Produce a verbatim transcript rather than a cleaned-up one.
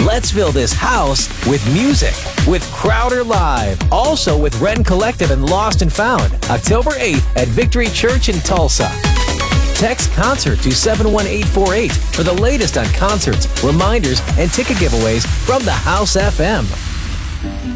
Let's fill this house with music with Crowder Live. Also with Ren Collective and Lost and Found. October eighth at Victory Church in Tulsa. Text CONCERT to seven one eight four eight for the latest on concerts, reminders, and ticket giveaways from the House F M.